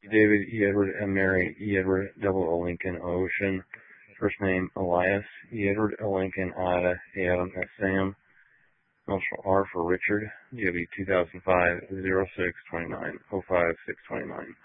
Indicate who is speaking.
Speaker 1: David, E. Edward, M. Mary, E. Edward, double O. Lincoln, Ocean. First name, Elias, E. Edward, L. Lincoln, Ida, A. Adam, S. Sam. Initial R for Richard, DW 2005 0629 05629.